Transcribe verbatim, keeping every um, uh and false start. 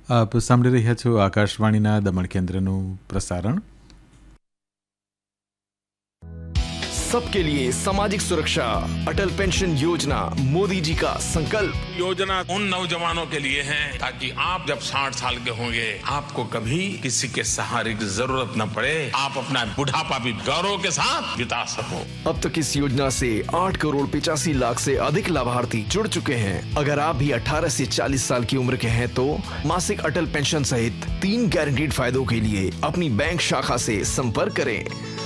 આપ સાંભળી રહ્યા છો આકાશવાણીના દમણ કેન્દ્રનું પ્રસારણ. सबके लिए सामाजिक सुरक्षा, अटल पेंशन योजना, मोदी जी का संकल्प. योजना उन नौजवानों के लिए है ताकि आप जब साठ साल के होंगे आपको कभी किसी के सहारे की जरूरत न पड़े, आप अपना बुढ़ापा भी गौरव के साथ बिता सको. अब तक इस योजना से आठ करोड़ पिचासी लाख से अधिक लाभार्थी जुड़ चुके हैं. अगर आप भी अठारह से चालीस साल की उम्र के हैं तो मासिक अटल पेंशन सहित तीन गारंटीड फायदों के लिए अपनी बैंक शाखा से संपर्क करें.